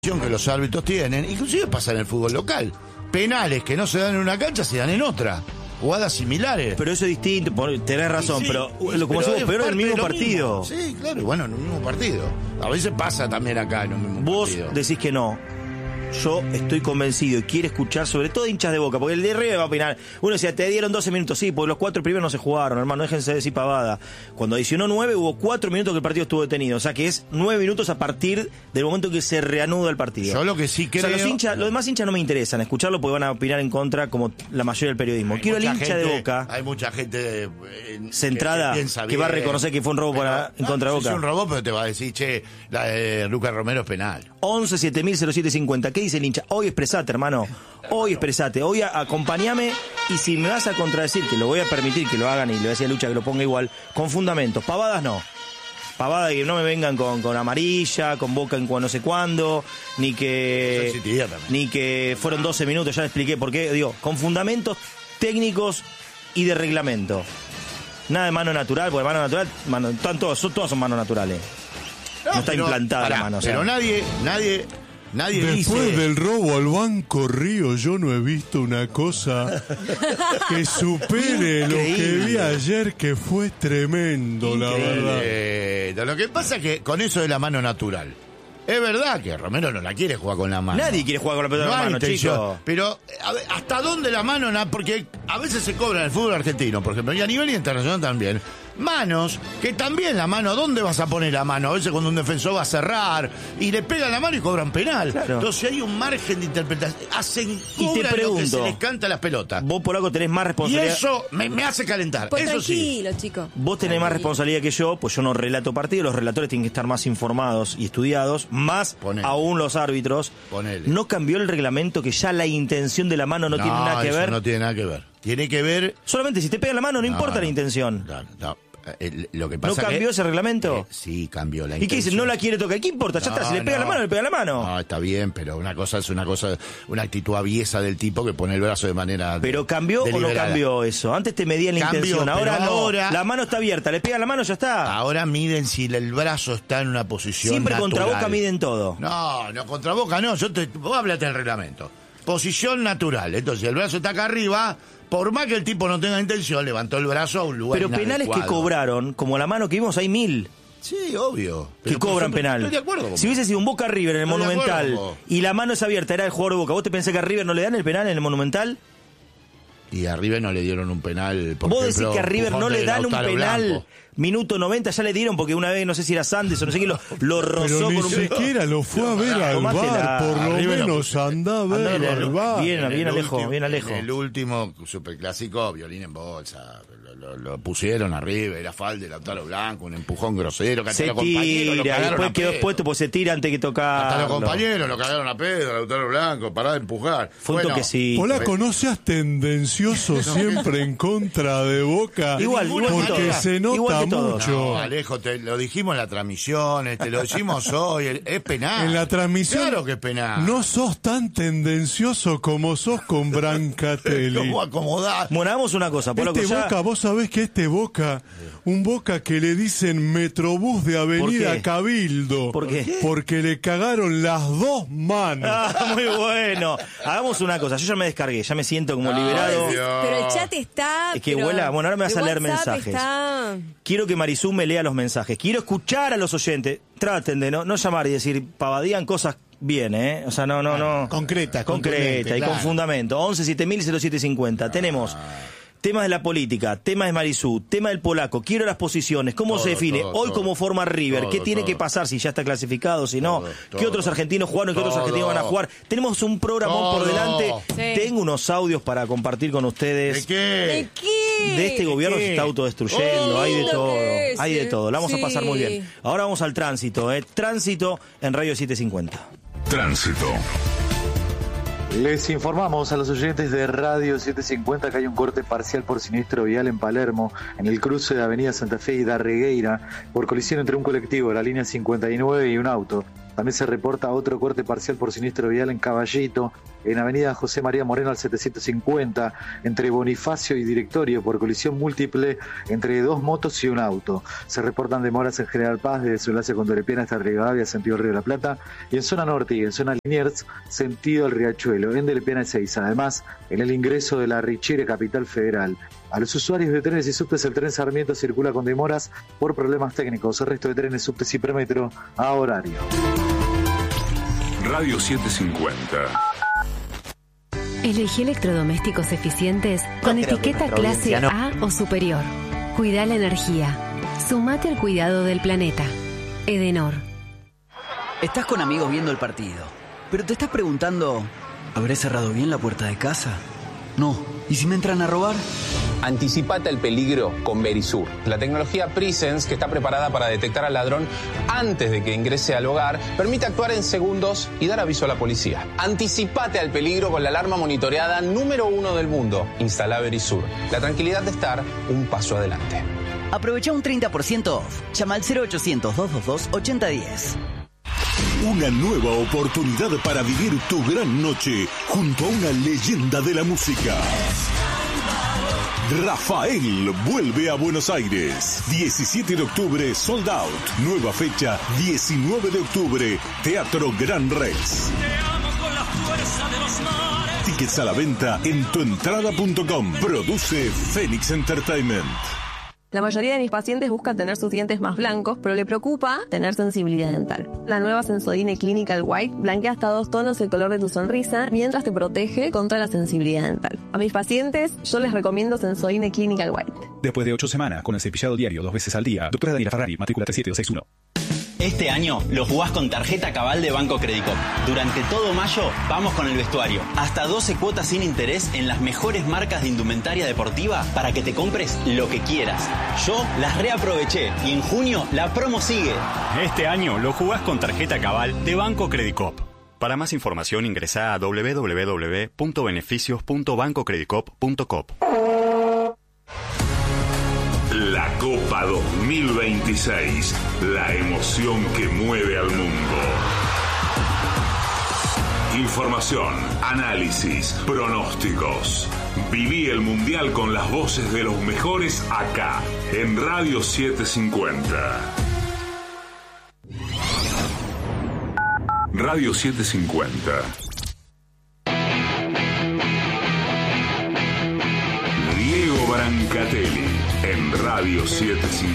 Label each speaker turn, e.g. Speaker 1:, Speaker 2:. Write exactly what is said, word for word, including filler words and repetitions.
Speaker 1: que los árbitros tienen, inclusive pasa en el fútbol local. Penales que no se dan en una cancha se dan en otra. Jugadas similares.
Speaker 2: Pero eso es distinto, tenés razón,
Speaker 1: sí,
Speaker 2: pero
Speaker 1: y,
Speaker 2: lo como
Speaker 1: pero
Speaker 2: somos peor en el mismo
Speaker 1: lo
Speaker 2: partido.
Speaker 1: Mismo. Sí, claro, bueno, en el mismo partido. A veces pasa también acá en el mismo
Speaker 2: Vos
Speaker 1: partido.
Speaker 2: Vos decís que no. Yo estoy convencido y quiero escuchar, sobre todo hinchas de Boca, porque el de River va a opinar. Uno decía, te dieron doce minutos, sí, porque los cuatro primeros no se jugaron, hermano, déjense de decir pavada. Cuando adicionó nueve, hubo cuatro minutos que el partido estuvo detenido, o sea que es nueve minutos a partir del momento que se reanuda el partido.
Speaker 1: Yo lo que sí creo...
Speaker 2: O sea, los, hinchas, los demás hinchas no me interesan escucharlo porque van a opinar en contra, como la mayoría del periodismo.
Speaker 1: Hay
Speaker 2: quiero el hincha
Speaker 1: gente,
Speaker 2: de Boca...
Speaker 1: Hay mucha gente... Eh,
Speaker 2: centrada, que, que, que va a reconocer que fue un robo pero, para, en no, contra de Boca.
Speaker 1: Es un robo, pero te va a decir, che, la de Lucas Romero es penal.
Speaker 2: once siete mil cero siete cincuenta. ¿Qué dice el hincha? Hoy expresate, hermano. Hoy expresate. Hoy a, acompáñame. Y si me vas a contradecir, que lo voy a permitir que lo hagan, y le voy a decir a Lucha que lo ponga igual, con fundamentos. Pavadas no. Pavadas que no me vengan con, con amarilla, con Boca en no sé cuándo, ni que. Ni que fueron doce minutos, ya le expliqué por qué. Digo, con fundamentos técnicos y de reglamento. Nada de mano natural, porque mano natural, mano, están todos, son, todos son manos naturales. No, no está pero, implantada pará, la mano. O sea.
Speaker 1: Pero nadie, nadie, nadie
Speaker 3: Después
Speaker 1: dice...
Speaker 3: del robo al Banco Río, yo no he visto una cosa que supere lo que vi ayer, que fue tremendo,
Speaker 1: Increíble.
Speaker 3: la verdad.
Speaker 1: Lo que pasa es que con eso de la mano natural, es verdad que Romero no la quiere jugar con la mano.
Speaker 2: Nadie quiere jugar con la pelota
Speaker 1: no
Speaker 2: con la mano, chicos.
Speaker 1: Pero, a ver, ¿hasta dónde la mano? Porque a veces se cobra en el fútbol argentino, por ejemplo, y a nivel internacional también. Manos, que también la mano, ¿dónde vas a poner la mano? A veces cuando un defensor va a cerrar y le pegan la mano y cobran penal. Claro. Entonces hay un margen de interpretación. Hacen,
Speaker 2: y te pregunto,
Speaker 1: lo que se les canta las pelotas.
Speaker 2: Vos por algo tenés más responsabilidad.
Speaker 1: Y eso me, me hace calentar.
Speaker 4: Pues
Speaker 1: eso
Speaker 4: tranquilo,
Speaker 1: sí.
Speaker 4: chico.
Speaker 2: Vos tenés
Speaker 4: tranquilo.
Speaker 2: más responsabilidad que yo, pues yo no relato partidos. Los relatores tienen que estar más informados y estudiados. Más Ponele. aún los árbitros.
Speaker 1: Ponele.
Speaker 2: No cambió el reglamento, que ya la intención de la mano no,
Speaker 1: no
Speaker 2: tiene nada que
Speaker 1: eso
Speaker 2: ver.
Speaker 1: No tiene nada que ver. Tiene que ver.
Speaker 2: Solamente si te pegan la mano, no, no importa no, la intención.
Speaker 1: No, no. Eh, lo que pasa
Speaker 2: ¿No cambió
Speaker 1: que,
Speaker 2: ese reglamento?
Speaker 1: Eh, sí, cambió la
Speaker 2: intención. ¿Y qué dice? No la quiere tocar. ¿Qué importa? Ya no, está. Si le pega no. la mano, le pega la mano.
Speaker 1: No, está bien, pero una cosa es una cosa, una actitud aviesa del tipo que pone el brazo de manera.
Speaker 2: ¿Pero cambió o no cambió eso? Antes te medían la cambió, intención, ahora no. Ahora, la mano está abierta, le pega la mano, ya está.
Speaker 1: Ahora miden si el brazo está en una posición
Speaker 2: Siempre
Speaker 1: natural.
Speaker 2: Contra Boca miden todo.
Speaker 1: No, no, contra Boca no. Yo te, vos háblate del reglamento. Posición natural. Entonces, el brazo está acá arriba. Por más que el tipo no tenga intención, levantó el brazo a un lugar
Speaker 2: Pero penales
Speaker 1: inadecuado.
Speaker 2: Que cobraron, como la mano que vimos, hay mil.
Speaker 1: Sí, obvio.
Speaker 2: Que cobran penal.
Speaker 1: Estoy de acuerdo con
Speaker 2: Si hubiese sido un Boca River en el
Speaker 1: estoy
Speaker 2: Monumental y la mano es abierta, era el jugador de Boca, ¿vos te pensás que a River no le dan el penal en el Monumental?
Speaker 1: Y a River no le dieron un penal. Por
Speaker 2: Vos
Speaker 1: ejemplo,
Speaker 2: decís que a River no le dan un penal. Blanco. Minuto noventa ya le dieron, porque una vez no sé si era Sandes o no sé qué, lo, lo rozó
Speaker 3: pero
Speaker 2: con
Speaker 3: ni
Speaker 2: un...
Speaker 3: siquiera lo fue a ver al bar, por lo menos anda a ver al bar.
Speaker 2: Bien, bien Alejo, bien Alejo.
Speaker 1: El último superclásico, violín en bolsa, lo, lo, lo pusieron arriba, era falda de Lautaro Blanco, un empujón grosero, que
Speaker 2: se
Speaker 1: hasta
Speaker 2: tira,
Speaker 1: los
Speaker 2: y después quedó expuesto, pues se tira antes que tocar.
Speaker 1: Hasta los compañeros lo cagaron a pedo, Lautaro Blanco, pará de empujar.
Speaker 2: Fue bueno, un toquecito.
Speaker 3: Polaco, no seas tendencioso siempre en contra de Boca.
Speaker 2: Igual, igual
Speaker 3: porque
Speaker 2: que
Speaker 3: se nota
Speaker 2: igual que
Speaker 3: mucho.
Speaker 1: No, Alejo, te lo dijimos en la transmisión, te lo decimos hoy, es penal.
Speaker 3: En la transmisión.
Speaker 1: Claro que es penal.
Speaker 3: No sos tan tendencioso como sos con Brancatelli.
Speaker 1: ¿Cómo acomodás?
Speaker 2: Bueno, hagamos una cosa, Polaco.
Speaker 3: Este
Speaker 2: ya...
Speaker 3: Boca, vos sabés que este Boca, un Boca que le dicen Metrobús de Avenida Cabildo.
Speaker 2: ¿Por qué?
Speaker 3: Porque le cagaron las dos manos.
Speaker 2: Ah, muy bueno. Hagamos una cosa, yo ya me descargué, ya me siento como
Speaker 1: Ay,
Speaker 2: liberado.
Speaker 1: Dios.
Speaker 4: Pero el chat está...
Speaker 2: Es que vuela, bueno, ahora me vas a leer
Speaker 4: WhatsApp
Speaker 2: mensajes.
Speaker 4: Está...
Speaker 2: Quiero que Marisú me lea los mensajes. Quiero escuchar a los oyentes. Traten de no, no llamar y decir, pavadían cosas bien, ¿eh? O sea, no, no, no.
Speaker 5: Concreta,
Speaker 2: Concreta y
Speaker 5: claro.
Speaker 2: con fundamento. once siete mil cero siete cincuenta. Tenemos temas de la política, temas de Marisú, tema del Polaco. Quiero las posiciones. ¿Cómo
Speaker 1: todo,
Speaker 2: se define?
Speaker 1: todo,
Speaker 2: Hoy
Speaker 1: todo.
Speaker 2: cómo forma River.
Speaker 1: Todo,
Speaker 2: ¿Qué tiene
Speaker 1: todo.
Speaker 2: que pasar si ya está clasificado? Si no,
Speaker 1: Todo,
Speaker 2: ¿qué
Speaker 1: todo.
Speaker 2: otros argentinos jugaron y qué otros
Speaker 1: Todo.
Speaker 2: argentinos van a jugar? Tenemos un programón por
Speaker 1: Todo.
Speaker 2: delante.
Speaker 4: Sí.
Speaker 2: Tengo unos audios para compartir con ustedes.
Speaker 1: ¿De qué?
Speaker 4: ¿De qué?
Speaker 2: De este gobierno
Speaker 1: ¿Qué?
Speaker 2: se está autodestruyendo,
Speaker 1: Oh,
Speaker 2: hay de
Speaker 4: lindo
Speaker 2: todo,
Speaker 4: que es,
Speaker 2: hay de
Speaker 4: ¿eh?
Speaker 2: todo, la vamos
Speaker 4: Sí.
Speaker 2: a pasar muy bien. Ahora vamos al tránsito, ¿eh? Tránsito en Radio setecientos cincuenta.
Speaker 6: Tránsito.
Speaker 7: Les informamos a los oyentes de Radio setecientos cincuenta que hay un corte parcial por siniestro vial en Palermo, en el cruce de Avenida Santa Fe y Darregueira, por colisión entre un colectivo de la línea cincuenta y nueve y un auto. También se reporta otro corte parcial por siniestro vial en Caballito, en avenida José María Moreno al setecientos cincuenta, entre Bonifacio y Directorio, por colisión múltiple entre dos motos y un auto. Se reportan demoras en General Paz desde su enlace con Dorepiana hasta Rivadavia, sentido Río de la Plata, y en zona norte y en zona Liniers, sentido el Riachuelo, en Dorepiana y Ezeiza. Además, en el ingreso de la Richire, Capital Federal. A los usuarios de trenes y subtes, el tren Sarmiento circula con demoras por problemas técnicos. El resto de trenes, subtes y premetro a horario.
Speaker 5: Radio setecientos cincuenta.
Speaker 6: Elegí electrodomésticos eficientes con
Speaker 8: No creo que
Speaker 6: etiqueta
Speaker 8: nuestra
Speaker 6: clase
Speaker 8: audiencia
Speaker 6: A o superior. Cuida la energía. Sumate al cuidado del planeta. Edenor.
Speaker 9: Estás con amigos viendo el partido, pero te estás preguntando, ¿habré cerrado bien la puerta de casa? No. ¿Y si me entran a robar?
Speaker 10: Anticipate al peligro con Verisur, la tecnología Presence que está preparada para detectar al ladrón antes de que ingrese al hogar, permite actuar en segundos y dar aviso a la policía. Anticipate al peligro con la alarma monitoreada número uno del mundo. Instala Verisur. La tranquilidad de estar un paso adelante.
Speaker 9: Aprovecha un treinta por ciento off. Llama al cero ochocientos, doscientos veintidós, ochenta diez.
Speaker 11: Una nueva oportunidad para vivir tu gran noche junto a una leyenda de la música. Rafael vuelve a Buenos Aires. diecisiete de octubre, sold out. Nueva fecha, diecinueve de octubre, Teatro Gran Rex. Tickets a la venta en tuentrada punto com. Produce Phoenix Entertainment.
Speaker 12: La mayoría de mis pacientes buscan tener sus dientes más blancos, pero le preocupa tener sensibilidad dental. La nueva Sensodyne Clinical White blanquea hasta dos tonos el color de tu sonrisa, mientras te protege contra la sensibilidad dental. A mis pacientes, yo les recomiendo Sensodyne Clinical White.
Speaker 13: Después de ocho semanas, con el cepillado diario dos veces al día, doctora Daniela Ferrari, matrícula tres siete dos seis uno.
Speaker 14: Este año lo jugás con tarjeta Cabal de Banco Credicop. Durante todo mayo vamos con el vestuario. Hasta doce cuotas sin interés en las mejores marcas de indumentaria deportiva para que te compres lo que quieras. Yo las reaproveché y en junio la promo sigue.
Speaker 15: Este año lo jugás con tarjeta Cabal de Banco Credicop. Para más información ingresá a doble u doble u doble u punto beneficios punto banco credicop punto com.
Speaker 5: La Copa dos mil veintiséis, la emoción que mueve al mundo. Información, análisis, pronósticos. Viví el Mundial con las voces de los mejores acá, en Radio setecientos cincuenta. Radio setecientos cincuenta. Diego Brancatelli en Radio setecientos cincuenta.